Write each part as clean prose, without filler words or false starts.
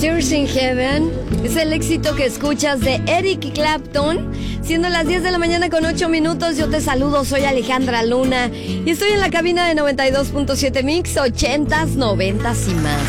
Tears in Heaven es el éxito que escuchas de Eric Clapton. Siendo las 10 de la mañana con 8 minutos, yo te saludo, soy Alejandra Luna y estoy en la cabina de 92.7 Mix, 80s, 90s y más.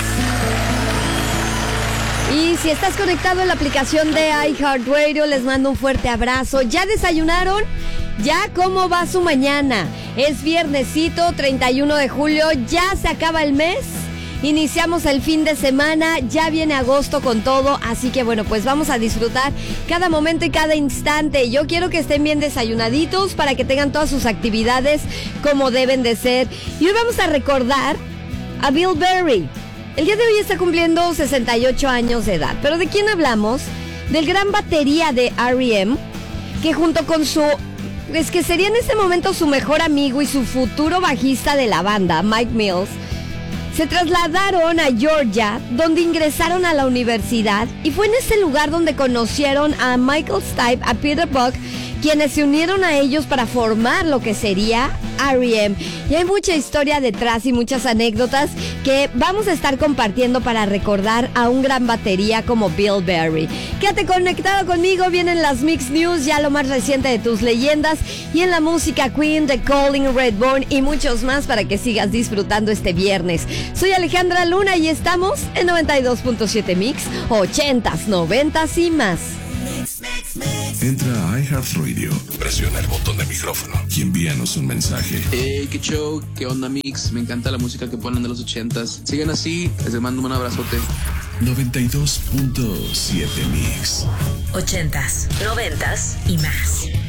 Y si estás conectado en la aplicación de iHeartRadio, les mando un fuerte abrazo. ¿Ya desayunaron? ¿Ya cómo va su mañana? Es viernesito, 31 de julio, ya se acaba el mes. Iniciamos el fin de semana, ya viene agosto con todo, así que bueno, pues vamos a disfrutar cada momento y cada instante. Yo quiero que estén bien desayunaditos para que tengan todas sus actividades como deben de ser. Y hoy vamos a recordar a Bill Berry. El día de hoy está cumpliendo 68 años de edad. ¿Pero de quién hablamos? Del gran batería de R.E.M., que junto con su... es que sería en ese momento su mejor amigo y su futuro bajista de la banda, Mike Mills, se trasladaron a Georgia, donde ingresaron a la universidad, y fue en ese lugar donde conocieron a Michael Stipe, a Peter Buck, quienes se unieron a ellos para formar lo que sería R.E.M. Y hay mucha historia detrás y muchas anécdotas que vamos a estar compartiendo para recordar a un gran batería como Bill Berry. Quédate conectado conmigo, vienen las Mix News, ya lo más reciente de tus leyendas, y en la música Queen, The Calling, Redbone y muchos más para que sigas disfrutando este viernes. Soy Alejandra Luna y estamos en 92.7 Mix, 80s, 90s y más. Entra a iHeartRadio, presiona el botón de micrófono y envíanos un mensaje. Qué show, qué onda Mix, me encanta la música que ponen de los 80s. Sigan así, les mando un abrazote. 92.7 Mix. 80s, 90s y más.